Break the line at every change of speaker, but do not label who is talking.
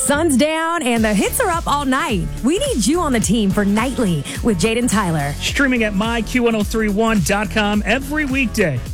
sun's down and the hits are up all night. We need you on the team for Nightly with Jaden Tyler.
Streaming at myq1031.com every weekday.